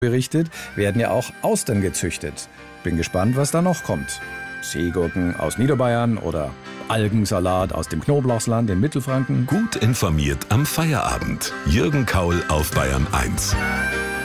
berichtet, werden ja auch Austern gezüchtet. Bin gespannt, was da noch kommt. Seegurken aus Niederbayern oder Algensalat aus dem Knoblauchsland in Mittelfranken. Gut informiert am Feierabend. Jürgen Kaul auf Bayern 1.